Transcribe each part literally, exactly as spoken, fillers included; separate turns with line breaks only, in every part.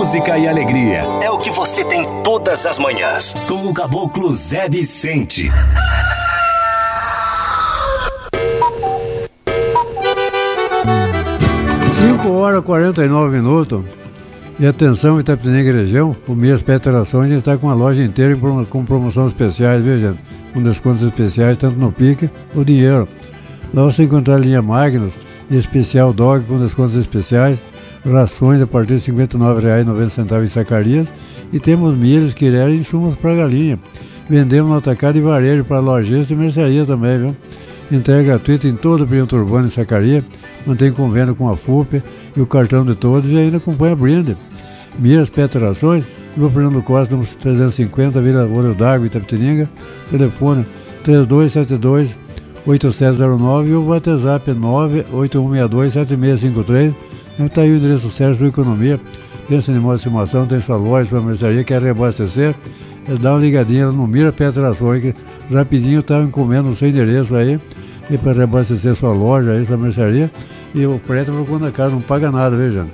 música e alegria. É o que você tem todas as manhãs. Com o Caboclo Zé Vicente.
cinco horas e quarenta e nove minutos. E atenção, Itapetininga região, o Miras Peterações está com a loja inteira com promoções especiais, viu, gente? Com descontos especiais, tanto no Pique ou dinheiro. Lá você encontrar a linha Magnus e especial Dog com descontos especiais, rações a partir de cinquenta e nove reais e noventa centavos em sacarias, e temos milhos, quirera e insumos para galinha. Vendemos no atacado e varejo para lojistas e mercearia também, viu? Entrega gratuita em todo o período urbano e sacaria, mantém convênio com a F U P e o cartão de todos e ainda acompanha brinde. Miras Peterações, Rua Fernando Costa, número trezentos e cinquenta, Vila Ouro d'Água, Itapetininga, telefone três dois sete dois, oito sete zero nove e o WhatsApp nove oito um seis dois, sete seis cinco três. Está aí o endereço certo da economia. Tem esse animal de estimação, tem sua loja, sua mercearia, quer reabastecer, dá uma ligadinha no Mira Peterações, que rapidinho está encomendando o seu endereço aí, e para reabastecer sua loja, aí, sua mercearia, e o frete para quando a casa não paga nada, veja.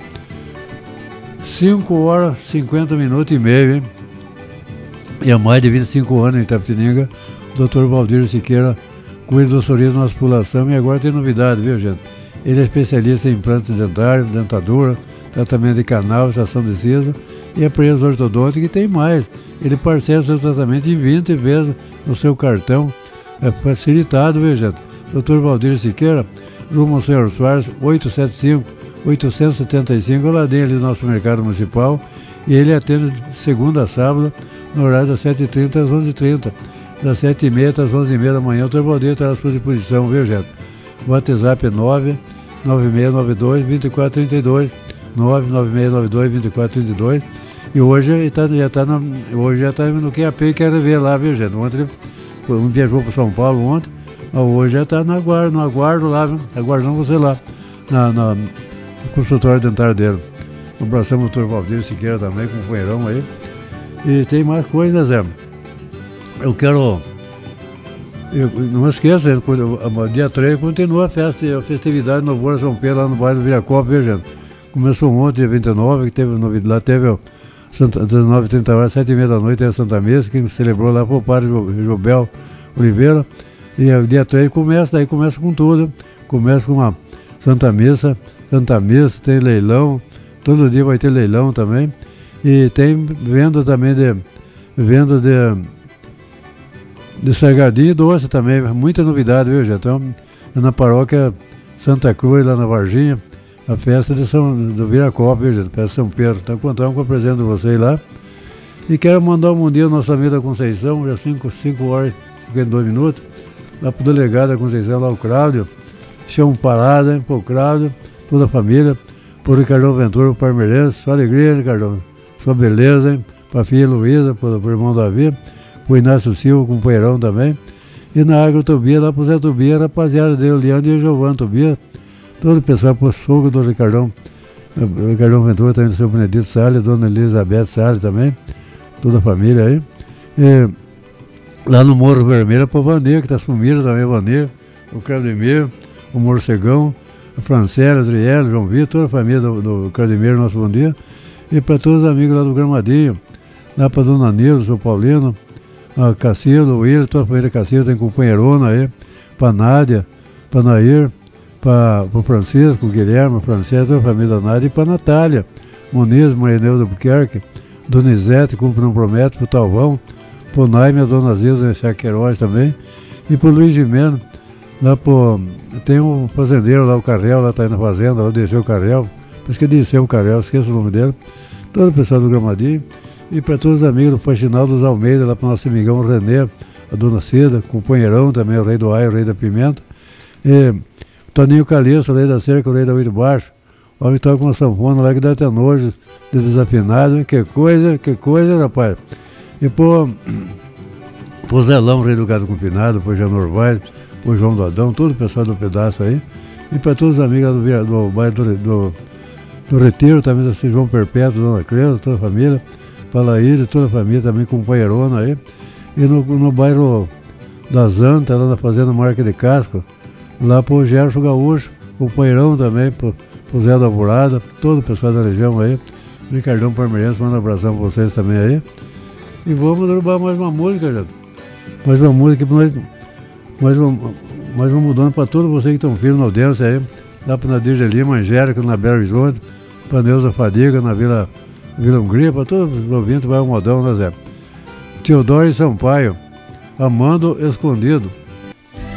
cinco horas, cinquenta minutos e meio, hein? E há mais de vinte e cinco anos em Itapetininga, o doutor Valdir Siqueira cuida do sorriso na população e agora tem novidade, viu, gente? Ele é especialista em implantes dentários, dentadura, tratamento de canal, estação de siso e aparelhos ortodônticos, e tem mais. Ele parcela seu tratamento em vinte vezes no seu cartão. É facilitado, viu, gente? doutor Valdir Siqueira, rumo ao senhor Soares, oitocentos e setenta e cinco, oitocentos e setenta e cinco, lá dentro do nosso mercado municipal. E ele atende de segunda a sábado, no horário das sete e trinta às onze e trinta. Das sete e meia às onze e meia da manhã, o doutor Valdir está à sua disposição, viu, gente? O WhatsApp é nove nove seis nove dois, dois quatro três dois, nove nove seis nove dois, dois quatro três dois. E hoje ele tá, já está hoje já tá no Q A P, quero ver lá, viu, gente? Ontem um viajou para São Paulo ontem, mas hoje já está no aguardo, no aguardo lá, viu? Aguardando você lá, na, na, no consultório dentário dele. Um abração ao doutor Valdir Siqueira também, companheirão aí. E tem mais coisas, Zé. Eu quero... Eu, não esqueça, dia três continua a festa, a festividade no Boa São Pedro, lá no bairro do Viracopa, viu, gente? Começou ontem, dia vinte e nove, que teve novidade, lá teve ó, dezenove e trinta horas, sete e meia da noite, teve a Santa Mesa, que celebrou lá foi o padre Jobel Oliveira. E o dia três começa, daí começa com tudo. Começa com uma Santa Missa, Santa Missa, tem leilão, todo dia vai ter leilão também. E tem venda também de venda de, de salgadinho e doce também, muita novidade, viu, gente? Então, na paróquia Santa Cruz, lá na Varginha, a festa de São, do Viracopa, viu, gente? Festa São Pedro. Então, contamos com a presença de vocês lá. E quero mandar um bom dia ao nosso amigo da Conceição, já cinco horas e cinquenta e dois minutos, lá pro delegado da Conceição, lá o Cláudio. Chão parada, hein, pro Cláudio, toda a família, pro Ricardão Ventura, pro Parmeirense, só alegria, Ricardão, só beleza, hein? Pra filha Luísa, pro, pro irmão Davi, pro Inácio Silva, companheirão também. E na Agro Tobia, lá pro Zé Tobia, rapaziada dele, o Leandro e o Giovanni Tobia, todo o pessoal, pro sogro do Ricardão, o Ricardão Ventura, também do seu Benedito Salles, dona Elizabeth Salles também, toda a família aí. E lá no Morro Vermelho, pro Vanir, que tá sumido também, o Vanir, o Claudemir, o Morcegão, a Francela, a Adriele, João Vitor, toda a família do, do Claudemir, nosso bom dia. E para todos os amigos lá do Gramadinho, lá para Dona Nilda, o seu Paulino, a Cacildo, o William, toda a família Cacildo, tem companheirona aí, para Nádia, para Nair, para o Francisco, o Guilherme, a Francesa, toda a família da Nádia, e para Natália, Muniz, Marineu do Buquerque, Donizete, Cumpre Não Promete, para o Talvão, para o Naime, a Dona Zilda, Chaqueiroz também, e para o Luiz Gimeno, lá pro, tem um fazendeiro lá, o Carrel, lá tá aí na fazenda, lá deixou o Carrel, parece que desceu o Carrel, esqueço o nome dele, todo o pessoal do Gramadinho, e para todos os amigos do Faxinal dos Almeida, lá para o nosso amigão René, a Dona Cida, companheirão também, o Rei do Aio, o Rei da Pimenta, e Toninho Calixto, o Rei da Cerca, o Rei da Oito Baixo, o homem toca com uma sanfona lá que dá até nojo de desafinado, que coisa, que coisa, rapaz. E pro, pro Zelão, Rei do Gado Confinado, pro Jean Norvais, pro João do Adão, todo o pessoal do pedaço aí, e para todos os amigos do, do bairro do, do, do Retiro, também da João Perpétuo, Dona Creuza, toda a família, para Laíra, toda a família, também companheirona aí, e no, no bairro da Zanta, lá na Fazenda Marca de Casco, lá pro Gerson Gaúcho, companheirão também, pro, pro Zé da Alvorada, todo o pessoal da região aí, Ricardão Parmeirense, manda um abração pra vocês também aí. E vamos derrubar mais uma música, já. Mais uma música que nós, mais, uma, mais uma mudança para todos vocês que estão firmes na audiência aí. Lá para Nadir de Lima, Angélica, na Belo Horizonte, para Neuza Fadiga, na Vila, Vila Hungria, para todos os ouvintes, vai o modão, né, Zé? Teodoro Sampaio, Amando Escondido.